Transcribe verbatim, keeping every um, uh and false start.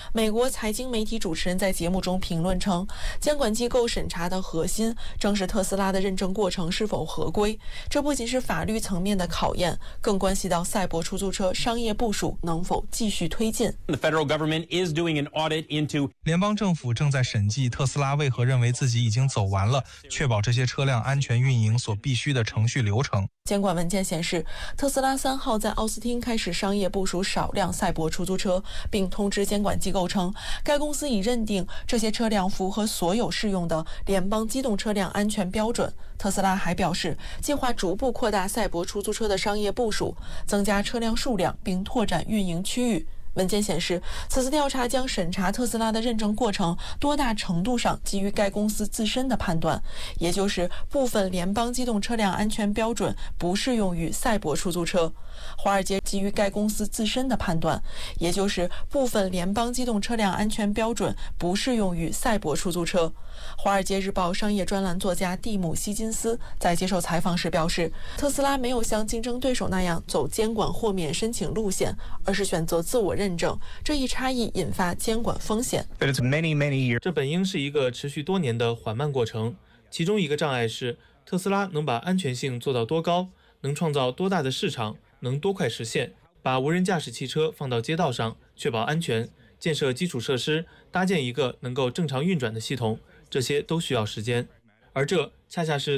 美国财经媒体主持人在节目中评论称，监管机构审查的核心正是特斯拉的认证过程是否合规。这不仅是法律层面的考验，更关系到赛博出租车商业部署能否继续推进。 The federal government is doing an audit into 联邦政府正在审计特斯拉为何认为自己已经走完了确保这些车辆安全运营所必须的程序流程。 监管文件显示，特斯拉三号在奥斯汀开始商业部署少量赛博出租车，并通知监管机构称，该公司已认定这些车辆符合所有适用的联邦机动车辆安全标准。特斯拉还表示，计划逐步扩大赛博出租车的商业部署，增加车辆数量，并拓展运营区域。文件显示，此次调查将审查特斯拉的认证过程多大程度上基于该公司自身的判断，也就是部分联邦机动车辆安全标准不适用于赛博出租车。华尔街基于该公司自身的判断，也就是部分联邦机动车辆安全标准不适用于赛博出租车。华尔街日报商业专栏作家蒂姆·希金斯在接受采访时表示，特斯拉没有像竞争对手那样走监管豁免申请路线，而是选择自我认证，这一差异引发监管风险。 这本应是一个持续多年的缓慢过程，其中一个障碍是特斯拉能把安全性做到多高，能创造多大的市场，能多快实现，把无人驾驶汽车放到街道上，确保安全，建设基础设施，搭建一个能够正常运转的系统，这些都需要时间。而这恰恰是